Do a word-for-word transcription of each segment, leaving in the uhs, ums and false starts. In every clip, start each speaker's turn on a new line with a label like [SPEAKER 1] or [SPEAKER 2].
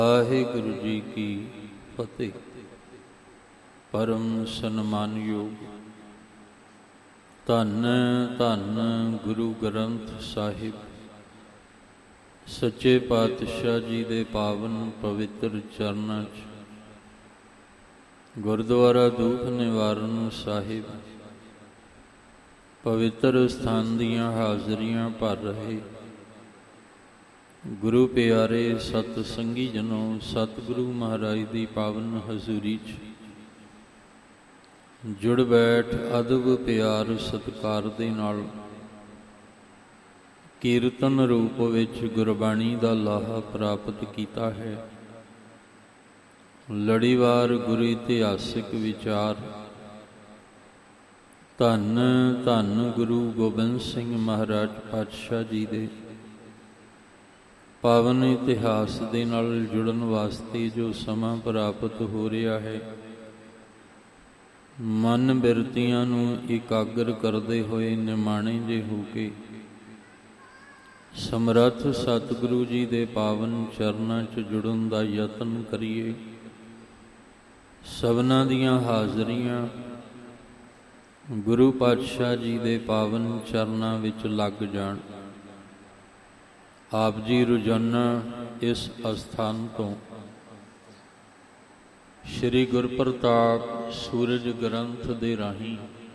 [SPEAKER 1] ਵਾਹਿਗੁਰੂ ਜੀ ਕੀ ਫਤਿਹ। ਪਰਮ ਸਨਮਾਨਯੋਗ ਧੰਨ ਧੰਨ ਗੁਰੂ ਗ੍ਰੰਥ ਸਾਹਿਬ ਸੱਚੇ ਪਾਤਸ਼ਾਹ ਜੀ ਦੇ ਪਾਵਨ ਪਵਿੱਤਰ ਚਰਨਾਂ 'ਚ ਗੁਰਦੁਆਰਾ ਦੂਖ ਨਿਵਾਰਨ ਸਾਹਿਬ ਪਵਿੱਤਰ ਸਥਾਨ ਦੀਆਂ ਹਾਜ਼ਰੀਆਂ ਭਰ ਰਹੇ ਗੁਰੂ ਪਿਆਰੇ ਸਤ ਸੰਗੀ ਜਨੋ, ਸਤਿਗੁਰੂ ਮਹਾਰਾਜ ਦੀ ਪਾਵਨ ਹਜ਼ੂਰੀ 'ਚ ਜੁੜ ਬੈਠ ਅਦਬ ਪਿਆਰ ਸਤਿਕਾਰ ਦੇ ਨਾਲ ਕੀਰਤਨ ਰੂਪ ਵਿੱਚ ਗੁਰਬਾਣੀ ਦਾ ਲਾਹਾ ਪ੍ਰਾਪਤ ਕੀਤਾ ਹੈ। ਲੜੀਵਾਰ ਗੁਰੂ ਇਤਿਹਾਸਿਕ ਵਿਚਾਰ ਧੰਨ ਧੰਨ ਗੁਰੂ ਗੋਬਿੰਦ ਸਿੰਘ ਮਹਾਰਾਜ ਪਾਤਸ਼ਾਹ ਜੀ ਦੇ ਪਾਵਨ ਇਤਿਹਾਸ ਦੇ ਨਾਲ ਜੁੜਨ ਵਾਸਤੇ ਜੋ ਸਮਾਂ ਪ੍ਰਾਪਤ ਹੋ ਰਿਹਾ ਹੈ, ਮਨ ਬਿਰਤੀਆਂ ਨੂੰ ਇਕਾਗਰ ਕਰਦੇ ਹੋਏ ਨਿਮਾਣੇ ਜੇ ਹੋ ਕੇ ਸਮਰੱਥ ਸਤਿਗੁਰੂ ਜੀ ਦੇ ਪਾਵਨ ਚਰਨਾਂ 'ਚ ਜੁੜਨ ਦਾ ਯਤਨ ਕਰੀਏ। ਸਭਨਾਂ ਦੀਆਂ ਹਾਜ਼ਰੀਆਂ ਗੁਰੂ ਪਾਤਸ਼ਾਹ ਜੀ ਦੇ ਪਾਵਨ ਚਰਨਾਂ ਵਿੱਚ ਲੱਗ ਜਾਣ। ਆਪ ਜੀ ਰੋਜ਼ਾਨਾ ਇਸ ਅਸਥਾਨ ਤੋਂ ਸ਼੍ਰੀ ਗੁਰਪ੍ਰਤਾਪ ਸੂਰਜ ਗ੍ਰੰਥ ਦੇ ਰਾਹੀਂ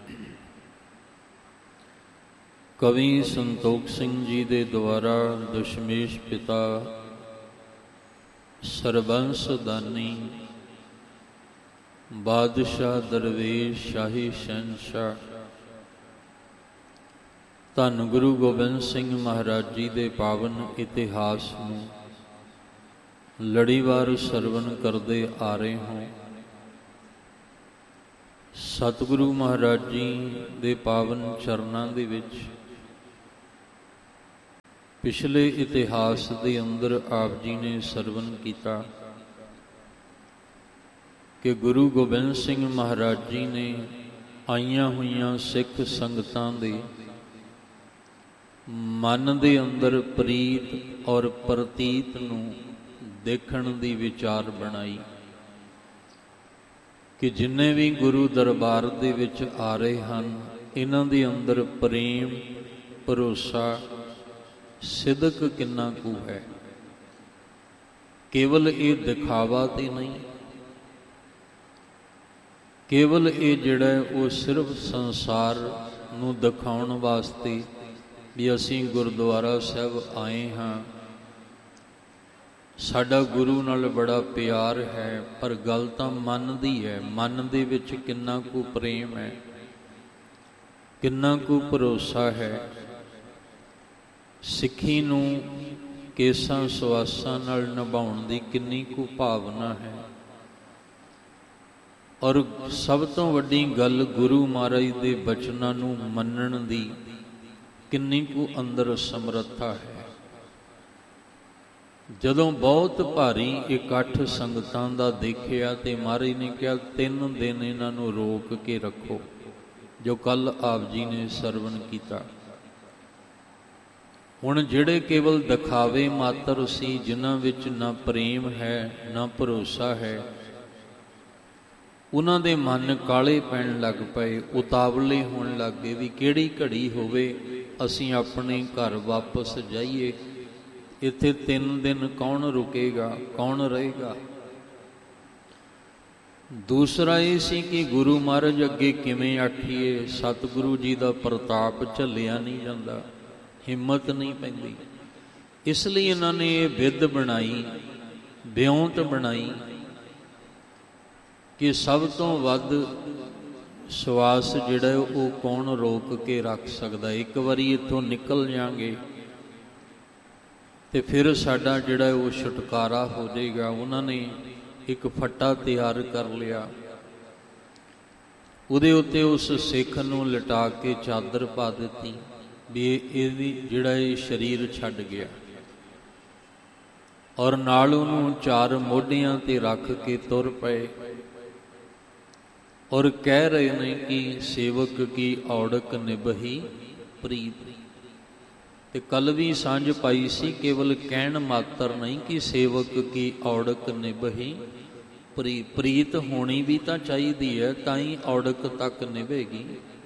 [SPEAKER 1] ਕਵੀ ਸੰਤੋਖ ਸਿੰਘ ਜੀ ਦੇ ਦੁਆਰਾ ਦਸ਼ਮੇਸ਼ ਪਿਤਾ ਸਰਬੰਸ ਦਾਨੀ ਬਾਦਸ਼ਾਹ ਦਰਵੇਸ਼ ਸ਼ਾਹੀ ਸ਼ਹਿਨਸ਼ਾਹ ਧੰਨ ਗੁਰੂ ਗੋਬਿੰਦ ਸਿੰਘ ਮਹਾਰਾਜ ਜੀ ਦੇ ਪਾਵਨ ਇਤਿਹਾਸ ਨੂੰ ਲੜੀਵਾਰ ਸਰਵਣ ਕਰਦੇ ਆ ਰਹੇ ਹੋ। ਸਤਿਗੁਰੂ ਮਹਾਰਾਜ ਜੀ ਦੇ ਪਾਵਨ ਚਰਨਾਂ ਦੇ ਵਿੱਚ ਪਿਛਲੇ ਇਤਿਹਾਸ ਦੇ ਅੰਦਰ ਆਪ ਜੀ ਨੇ ਸਰਵਣ ਕੀਤਾ ਕਿ ਗੁਰੂ ਗੋਬਿੰਦ ਸਿੰਘ ਮਹਾਰਾਜ ਜੀ ਨੇ ਆਈਆਂ ਹੋਈਆਂ ਸਿੱਖ ਸੰਗਤਾਂ ਦੇ ਮਨ ਦੇ ਅੰਦਰ ਪ੍ਰੀਤ ਔਰ ਪ੍ਰਤੀਤ ਨੂੰ ਦੇਖਣ ਦੀ ਵਿਚਾਰ ਬਣਾਈ ਕਿ ਜਿੰਨੇ ਵੀ ਗੁਰੂ ਦਰਬਾਰ ਦੇ ਵਿੱਚ ਆ ਰਹੇ ਹਨ, ਇਹਨਾਂ ਦੇ ਅੰਦਰ ਪ੍ਰੇਮ ਭਰੋਸਾ ਸਿਦਕ ਕਿੰਨਾ ਕੁ ਹੈ। ਕੇਵਲ ਇਹ ਦਿਖਾਵਾ ਤੇ ਨਹੀਂ, ਕੇਵਲ ਇਹ ਜਿਹੜਾ ਉਹ ਸਿਰਫ ਸੰਸਾਰ ਨੂੰ ਦਿਖਾਉਣ ਵਾਸਤੇ ਵੀ ਅਸੀਂ ਗੁਰਦੁਆਰਾ ਸਾਹਿਬ ਆਏ ਹਾਂ, ਸਾਡਾ ਗੁਰੂ ਨਾਲ ਬੜਾ ਪਿਆਰ ਹੈ, ਪਰ ਗੱਲ ਤਾਂ ਮਨ ਦੀ ਹੈ। ਮਨ ਦੇ ਵਿੱਚ ਕਿੰਨਾ ਕੁ ਪ੍ਰੇਮ ਹੈ, ਕਿੰਨਾ ਕੁ ਭਰੋਸਾ ਹੈ, ਸਿੱਖੀ ਨੂੰ ਕੇਸਾਂ ਸਵਾਸਾਂ ਨਾਲ ਨਿਭਾਉਣ ਦੀ ਕਿੰਨੀ ਕੁ ਭਾਵਨਾ ਹੈ, ਔਰ ਸਭ ਤੋਂ ਵੱਡੀ ਗੱਲ ਗੁਰੂ ਮਹਾਰਾਜ ਦੇ ਬਚਨਾਂ ਨੂੰ ਮੰਨਣ ਦੀ ਕਿੰਨੀ ਕੁ ਅੰਦਰ ਸਮਰੱਥਾ ਹੈ। ਜਦੋਂ ਬਹੁਤ ਭਾਰੀ ਇਕੱਠ ਸੰਗਤਾਂ ਦਾ ਦੇਖਿਆ ਤੇ ਮਹਾਰਾਜ ਨੇ ਕਿਹਾ ਤਿੰਨ ਦਿਨ ਇਹਨਾਂ ਨੂੰ ਰੋਕ ਕੇ ਰੱਖੋ, ਜੋ ਕੱਲ ਆਪ ਜੀ ਨੇ ਸਰਵਣ ਕੀਤਾ। ਹੁਣ ਜਿਹੜੇ ਕੇਵਲ ਦਿਖਾਵੇ ਮਾਤਰ ਸੀ, ਜਿਨ੍ਹਾਂ ਵਿੱਚ ਨਾ ਪ੍ਰੇਮ ਹੈ ਨਾ ਭਰੋਸਾ ਹੈ, ਉਹਨਾਂ ਦੇ ਮਨ ਕਾਲੇ ਪੈਣ ਲੱਗ ਪਏ, ਉਤਾਵਲੇ ਹੋਣ ਲੱਗ ਗਏ ਵੀ ਕਿਹੜੀ ਘੜੀ ਹੋਵੇ ਅਸੀਂ ਆਪਣੇ ਘਰ ਵਾਪਸ ਜਾਈਏ, ਇੱਥੇ ਤਿੰਨ ਦਿਨ ਕੌਣ ਰੁਕੇਗਾ, ਕੌਣ ਰਹੇਗਾ। ਦੂਸਰਾ ਇਹ ਸੀ ਕਿ ਗੁਰੂ ਮਹਾਰਾਜ ਅੱਗੇ ਕਿਵੇਂ ਆਖੀਏ, ਸਤਿਗੁਰੂ ਜੀ ਦਾ ਪ੍ਰਤਾਪ ਝੱਲਿਆ ਨਹੀਂ ਜਾਂਦਾ, ਹਿੰਮਤ ਨਹੀਂ ਪੈਂਦੀ। ਇਸ ਲਈ ਇਹਨਾਂ ਨੇ ਇਹ ਵਿਧ ਬਣਾਈ, ਵਿਉਂਤ ਬਣਾਈ ਕਿ ਸਭ ਤੋਂ ਵੱਧ ਸਵਾਸ ਜਿਹੜਾ ਉਹ ਕੌਣ ਰੋਕ ਕੇ ਰੱਖ ਸਕਦਾ। ਇੱਕ ਵਾਰੀ ਇੱਥੋਂ ਨਿਕਲ ਜਾਵਾਂਗੇ ਤੇ ਫਿਰ ਸਾਡਾ ਜਿਹੜਾ ਉਹ ਛੁਟਕਾਰਾ ਹੋ ਜਾਏਗਾ। ਉਹਨਾਂ ਨੇ ਇੱਕ ਫੱਟਾ ਤਿਆਰ ਕਰ ਲਿਆ, ਉਹਦੇ ਉੱਤੇ ਉਸ ਸਿੱਖ ਨੂੰ ਲਿਟਾ ਕੇ ਚਾਦਰ ਪਾ ਦਿੱਤੀ ਵੀ ਇਹਦੀ ਜਿਹੜਾ ਇਹ ਸਰੀਰ ਛੱਡ ਗਿਆ, ਔਰ ਨਾਲ ਉਹਨੂੰ ਚਾਰ ਮੋਢਿਆਂ ਤੇ ਰੱਖ ਕੇ ਤੁਰ ਪਏ, ਔਰ ਕਹਿ ਰਹੇ ਨੇ ਕਿ ਸੇਵਕ ਕੀ ਔੜਕ ਨਿਭਹੀ ਪ੍ਰੀਤ। ਤੇ ਕੱਲ ਵੀ ਸਾਂਝ ਪਾਈ ਸੀ, ਕੇਵਲ ਕਹਿਣ ਮਾਤਰ ਨਹੀਂ ਕਿ ਸੇਵਕ ਕੀ ਔੜਕ ਨਿਭਹੀ ਪ੍ਰੀ ਪ੍ਰੀਤ ਹੋਣੀ ਵੀ ਤਾਂ ਚਾਹੀਦੀ ਹੈ, ਤਾਂ ਹੀ ਔੜਕ ਤੱਕ ਨਿਭੇਗੀ।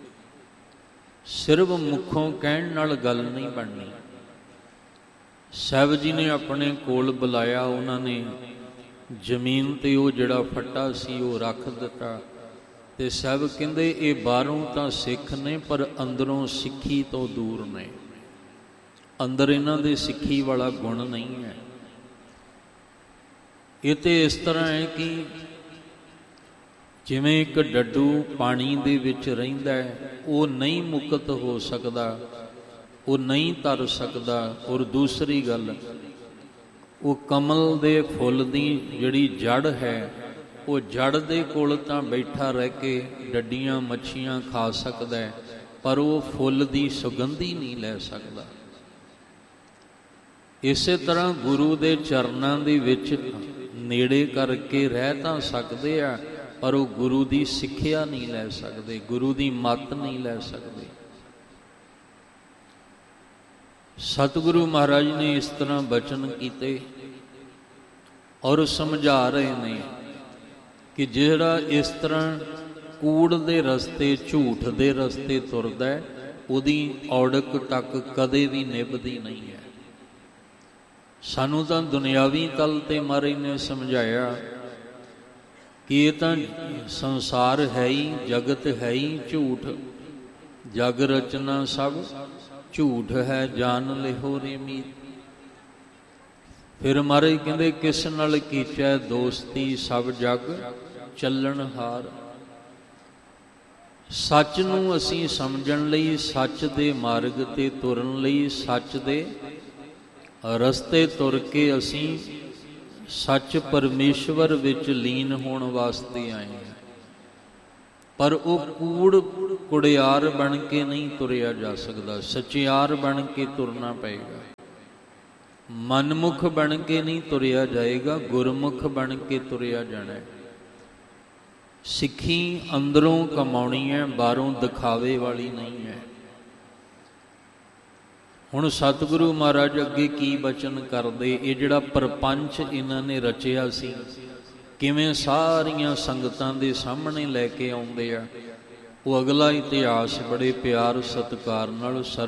[SPEAKER 1] ਸਿਰਫ ਮੁੱਖੋਂ ਕਹਿਣ ਨਾਲ ਗੱਲ ਨਹੀਂ ਬਣਨੀ। ਸਾਹਿਬ ਜੀ ਨੇ ਆਪਣੇ ਕੋਲ ਬੁਲਾਇਆ, ਉਹਨਾਂ ਨੇ ਜ਼ਮੀਨ 'ਤੇ ਉਹ ਜਿਹੜਾ ਫੱਟਾ ਸੀ ਉਹ ਰੱਖ ਦਿੱਤਾ, ਤੇ ਸਾਹਿਬ ਕਹਿੰਦੇ ਇਹ ਬਾਹਰੋਂ ਤਾਂ ਸਿੱਖ ਨੇ ਪਰ ਅੰਦਰੋਂ ਸਿੱਖੀ ਤੋਂ ਦੂਰ ਨੇ, ਅੰਦਰ ਇਹਨਾਂ ਦੇ ਸਿੱਖੀ ਵਾਲਾ ਗੁਣ ਨਹੀਂ ਹੈ। ਇਹ ਤੇ ਇਸ ਤਰ੍ਹਾਂ ਹੈ ਕਿ ਜਿਵੇਂ ਇੱਕ ਡੱਡੂ ਪਾਣੀ ਦੇ ਵਿੱਚ ਰਹਿੰਦਾ ਹੈ, ਉਹ ਨਹੀਂ ਮੁਕਤ ਹੋ ਸਕਦਾ, ਉਹ ਨਹੀਂ ਤਰ ਸਕਦਾ। ਔਰ ਦੂਸਰੀ ਗੱਲ, ਉਹ ਕਮਲ ਦੇ ਫੁੱਲ ਦੀ ਜਿਹੜੀ ਜੜ ਹੈ, ਉਹ ਜੜ ਦੇ ਕੋਲ ਤਾਂ ਬੈਠਾ ਰਹਿ ਕੇ ਡੱਡੀਆਂ ਮੱਛੀਆਂ ਖਾ ਸਕਦਾ ਹੈ, ਪਰ ਉਹ ਫੁੱਲ ਦੀ ਸੁਗੰਧੀ ਨਹੀਂ ਲੈ ਸਕਦਾ। ਇਸੇ ਤਰ੍ਹਾਂ ਗੁਰੂ ਦੇ ਚਰਨਾਂ ਦੇ ਵਿੱਚ ਨੇੜੇ ਕਰਕੇ ਰਹਿ ਤਾਂ ਸਕਦੇ ਆ, ਪਰ ਉਹ ਗੁਰੂ ਦੀ ਸਿੱਖਿਆ ਨਹੀਂ ਲੈ ਸਕਦੇ, ਗੁਰੂ ਦੀ ਮੱਤ ਨਹੀਂ ਲੈ ਸਕਦੇ। ਸਤਿਗੁਰੂ ਮਹਾਰਾਜ ਨੇ ਇਸ ਤਰ੍ਹਾਂ ਬਚਨ ਕੀਤੇ ਔਰ ਸਮਝਾ ਰਹੇ ਨੇ ਕਿ ਜਿਹੜਾ ਇਸ ਤਰ੍ਹਾਂ ਕੂੜ ਦੇ ਰਸਤੇ, ਝੂਠ ਦੇ ਰਸਤੇ ਤੁਰਦਾ, ਉਹਦੀ ਔੜਕ ਤੱਕ ਕਦੇ ਵੀ ਨਿਭਦੀ ਨਹੀਂ ਹੈ। ਸਾਨੂੰ ਤਾਂ ਦੁਨਿਆਵੀ ਤਲ 'ਤੇ ਮਹਾਰਾਜ ਨੇ ਸਮਝਾਇਆ ਕਿ ਇਹ ਤਾਂ ਸੰਸਾਰ ਹੈ ਹੀ, ਜਗਤ ਹੈ ਹੀ ਝੂਠ, ਜਗ ਰਚਨਾ ਸਭ ਝੂਠ ਹੈ, ਜਾਣ ਲਿਹੋ ਰੇ ਮੀਤ। ਫਿਰ ਮਹਾਰਾਜ ਕਹਿੰਦੇ ਕਿਸ ਨਾਲ ਕੀਚੈ ਦੋਸਤੀ, ਸਭ ਜਗ ਚੱਲਣ ਹਾਰ। ਸੱਚ ਨੂੰ ਅਸੀਂ ਸਮਝਣ ਲਈ, ਸੱਚ ਦੇ ਮਾਰਗ 'ਤੇ ਤੁਰਨ ਲਈ, ਸੱਚ ਦੇ ਰਸਤੇ ਤੁਰ ਕੇ ਅਸੀਂ ਸੱਚ ਪਰਮੇਸ਼ਵਰ ਵਿੱਚ ਲੀਨ ਹੋਣ ਵਾਸਤੇ ਆਏ ਹਾਂ। ਪਰ ਉਹ ਕੂੜ ਕੁੜਿਆਰ ਬਣ ਕੇ ਨਹੀਂ ਤੁਰਿਆ ਜਾ ਸਕਦਾ, ਸੱਚਿਆਰ ਬਣ ਕੇ ਤੁਰਨਾ ਪਏਗਾ। ਮਨਮੁਖ ਬਣ ਕੇ ਨਹੀਂ ਤੁਰਿਆ ਜਾਏਗਾ, ਗੁਰਮੁਖ ਬਣ ਕੇ ਤੁਰਿਆ ਜਾਣਾ ਹੈ। ਸਿੱਖੀ ਅੰਦਰੋਂ ਕਮਾਉਣੀ ਹੈ, ਬਾਹਰੋਂ ਦਿਖਾਵੇ ਵਾਲੀ ਨਹੀਂ ਹੈ। ਹੁਣ ਸਤਿਗੁਰੂ ਮਹਾਰਾਜ ਅੱਗੇ ਕੀ ਬਚਨ ਕਰਦੇ, ਇਹ ਜਿਹੜਾ ਪ੍ਰਪੰਚ ਇਹਨਾਂ ਨੇ ਰਚਿਆ ਸੀ, ਕਿਵੇਂ ਸਾਰੀਆਂ ਸੰਗਤਾਂ ਦੇ ਸਾਹਮਣੇ ਲੈ ਕੇ ਆਉਂਦੇ ਆ, ਉਹ ਅਗਲਾ ਇਤਿਹਾਸ ਬੜੇ ਪਿਆਰ ਸਤਿਕਾਰ ਨਾਲ ਸਰ